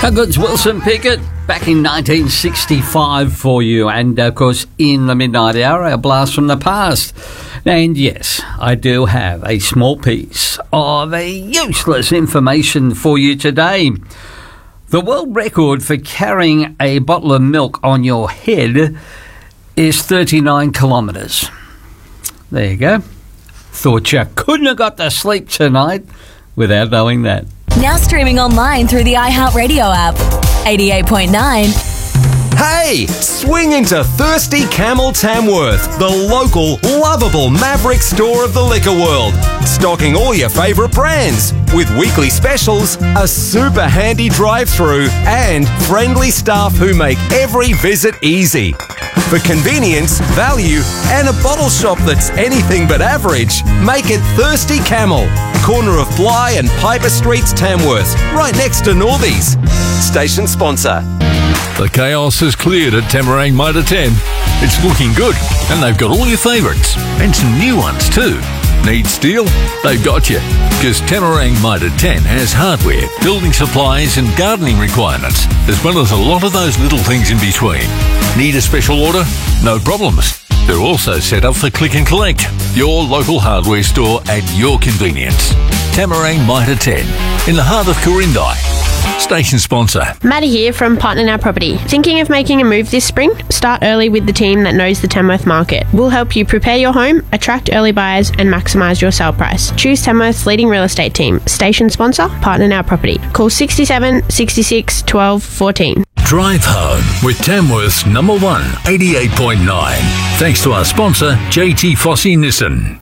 How good's Wilson Pickett back in 1965 for you, and of course in the midnight hour, a blast from the past. And yes, I do have a small piece of a useless information for you today. The world record for carrying a bottle of milk on your head is 39 kilometres. There you go. Thought you couldn't have got to sleep tonight without knowing that. Now streaming online through the iHeartRadio app. 88.9. Hey, swing into Thirsty Camel Tamworth, the local, lovable Maverick store of the liquor world. Stocking all your favourite brands, with weekly specials, a super handy drive-through, and friendly staff who make every visit easy. For convenience, value, and a bottle shop that's anything but average, make it Thirsty Camel, corner of Bly and Piper Streets, Tamworth, right next to Northies. Station sponsor. The chaos has cleared at Tamarang Mitre 10. It's looking good, and they've got all your favourites, and some new ones too. Need steel? They've got you, because Tamarang Mitre 10 has hardware, building supplies and gardening requirements, as well as a lot of those little things in between. Need a special order? No problems. They're also set up for click and collect, your local hardware store at your convenience. Tamarang Mitre 10, in the heart of Corindai. Station sponsor. Maddie here from Partner Now Property. Thinking of making a move this spring? Start early with the team that knows the Tamworth market. We'll help you prepare your home, attract early buyers and maximise your sale price. Choose Tamworth's leading real estate team. Station sponsor, Partner Now Property. Call 67 66 12 14. Drive home with Tamworth's number one 88.9. Thanks to our sponsor, JT Fossey Nissan.